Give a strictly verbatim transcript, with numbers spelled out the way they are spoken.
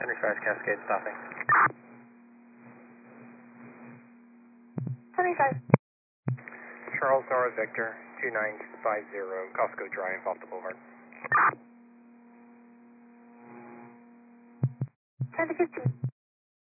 seventy-five Cascade stopping. seventy-five. Charles Nora Victor, two nine five zero, Costco Drive off the boulevard. ten to fifteen.